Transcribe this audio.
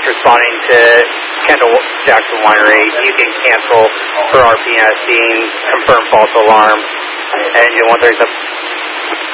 responding to Kendall Jackson Winery. You can cancel for RPS scene, confirm false alarm, engine 137.